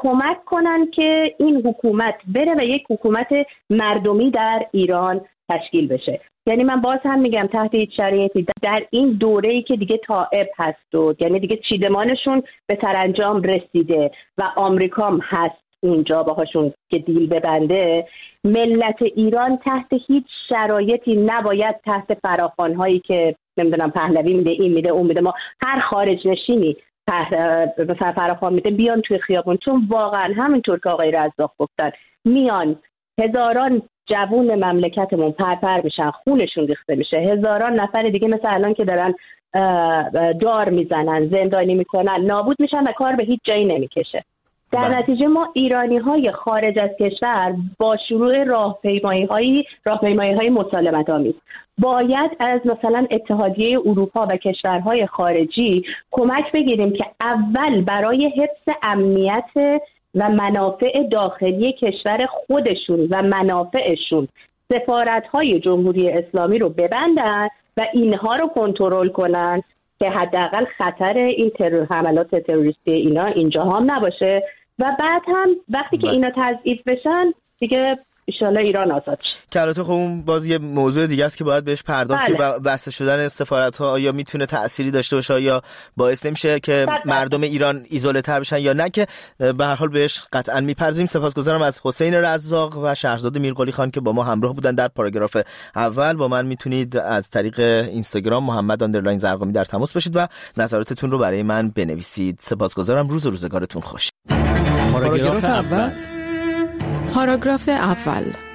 کمک کنن که این حکومت بره و یک حکومت مردمی در ایران تشکیل بشه. یعنی من باز هم میگم تحت هیچ شرایطی در این دوره‌ای که دیگه تائب هست و یعنی دیگه چیدمانشون به سرانجام رسیده و آمریکا هست اونجا باهاشون که دیل ببنده، ملت ایران تحت هیچ شرایطی نباید تحت فراخوان‌هایی که نمیدونم پهلوی میده این میده اون میده، ما هر خارج نشینی فراخوان میده بیان توی خیابون، چون واقعا همینطور که آقای رزاق گفتن میان هزاران جوون مملکتمون پرپر میشن، خونشون ریخته میشه، هزاران نفر دیگه مثل الان که دارن دار میزنن، زندانی میکنن، نابود میشن و کار به هیچ جایی نمیکشه. در نتیجه ما ایرانی‌های خارج از کشور با شروع راهپیمایی‌های مسالمت‌آمیز باید از مثلا اتحادیه اروپا و کشورهای خارجی کمک بگیریم که اول برای حفظ امنیت و منافع داخلی کشور خودشون و منافعشون سفارت‌های جمهوری اسلامی رو ببندن و اینها رو کنترل کنن که حداقل خطر این حملات تروریستی اینا اینجا هم نباشه و بعد هم وقتی که اینا تضعیف بشن دیگه انشالله ایران آزاد شه. که البته خب اون باز یه موضوع دیگه است که باید بهش پرداخت. بسته شدن سفارت‌ها آیا میتونه تأثیری داشته باشه یا باعث نمیشه که مردم ایران ایزوله تر بشن یا نه، که به هر حال بهش قطعا میپرزیم. سپاسگزارم از حسین رزاق و شهرزاد میرقلی خان که با ما همراه بودن در پاراگراف اول. با من میتونید از طریق اینستاگرام محمد_زرقامی در تماس باشید و نظراتتون رو برای من بنویسید. سپاسگزارم. روزگارتون خوش. پاراگراف اول.